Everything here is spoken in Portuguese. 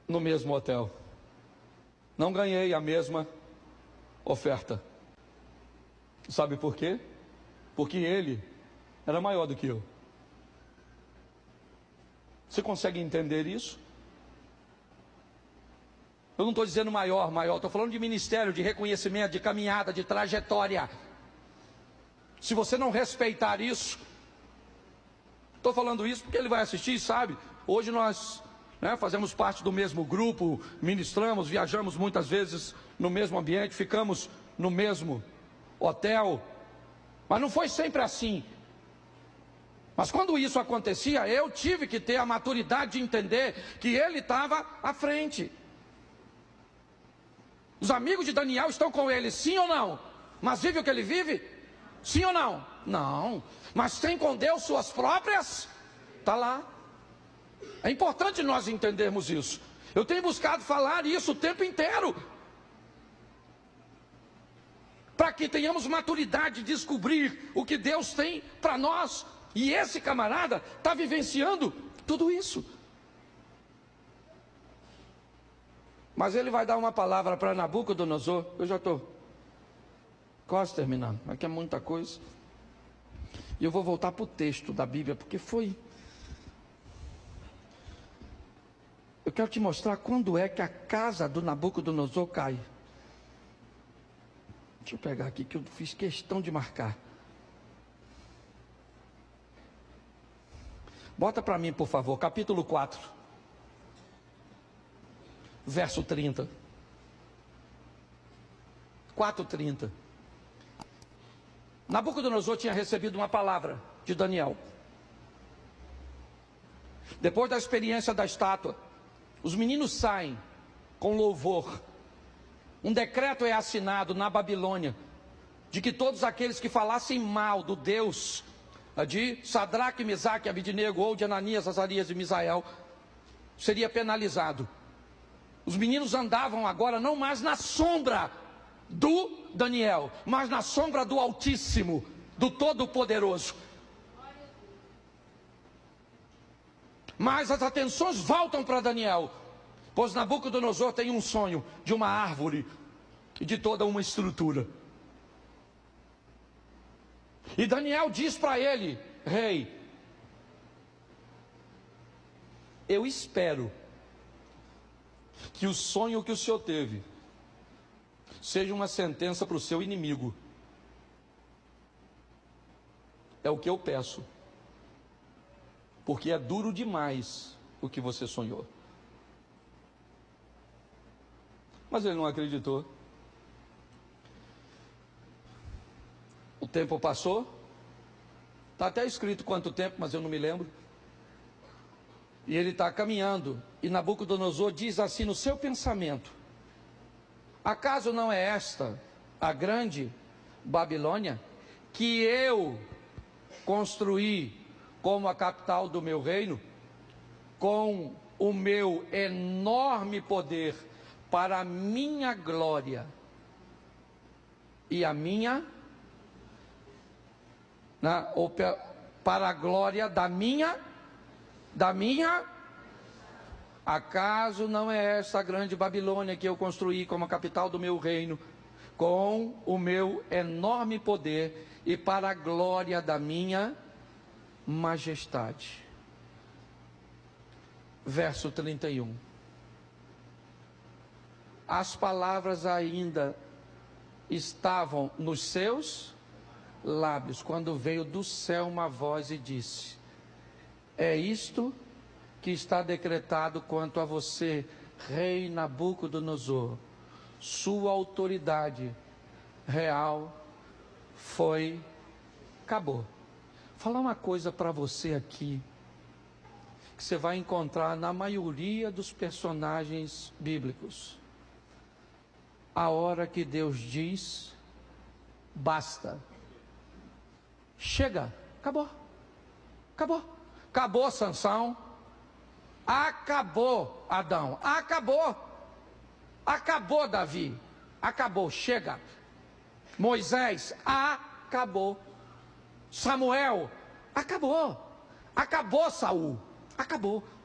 no mesmo hotel. Não ganhei a mesma oferta. Sabe por quê? Porque ele era maior do que eu. Você consegue entender isso? Eu não estou dizendo maior, estou falando de ministério, de reconhecimento, de caminhada, de trajetória. Se você não respeitar isso, estou falando isso porque ele vai assistir, sabe? Hoje nós fazemos parte do mesmo grupo, ministramos, viajamos muitas vezes no mesmo ambiente, ficamos no mesmo hotel, mas não foi sempre assim. Mas quando isso acontecia, eu tive que ter a maturidade de entender que ele estava à frente. Os amigos de Daniel estão com ele, sim ou não? Mas vive o que ele vive? Sim ou não? Não. Mas tem com Deus suas próprias? Está lá. É importante nós entendermos isso. Eu tenho buscado falar isso o tempo inteiro, para que tenhamos maturidade de descobrir o que Deus tem para nós. E esse camarada está vivenciando tudo isso. Mas ele vai dar uma palavra para Nabucodonosor. Eu já estou quase terminando. Aqui é muita coisa. E eu vou voltar para o texto da Bíblia, porque foi... Eu quero te mostrar quando é que a casa do Nabucodonosor cai. Deixa eu pegar aqui que eu fiz questão de marcar. Bota para mim, por favor, capítulo 4, verso 30. 4:30. Nabucodonosor tinha recebido uma palavra de Daniel. Depois da experiência da estátua, os meninos saem com louvor. Um decreto é assinado na Babilônia, de que todos aqueles que falassem mal do Deus de Sadraque, Mesaque e Abednego, ou de Ananias, Azarias e Misael, seria penalizado. Os meninos andavam agora não mais na sombra do Daniel, mas na sombra do Altíssimo, do Todo-Poderoso. Mas as atenções voltam para Daniel, pois Nabucodonosor tem um sonho de uma árvore e de toda uma estrutura. E Daniel diz para ele: rei, eu espero que o sonho que o senhor teve seja uma sentença para o seu inimigo. É o que eu peço, porque é duro demais o que você sonhou. Mas ele não acreditou. O tempo passou. Está até escrito quanto tempo, mas eu não me lembro. E ele está caminhando. E Nabucodonosor diz assim no seu pensamento: acaso não é esta a grande Babilônia, que eu construí como a capital do meu reino, com o meu enorme poder, para a minha glória e a minha, ou para a glória da minha, acaso não é essa a grande Babilônia que eu construí como a capital do meu reino, com o meu enorme poder e para a glória da minha majestade? Verso 31. As palavras ainda estavam nos seus lábios, quando veio do céu uma voz e disse: é isto que está decretado quanto a você, rei Nabucodonosor. Sua autoridade real acabou. Vou falar uma coisa para você aqui, que você vai encontrar na maioria dos personagens bíblicos. A hora que Deus diz: basta, chega, acabou, acabou Sansão, acabou Adão, acabou Davi, acabou, chega. Moisés, acabou. Samuel, acabou Saul, acabou.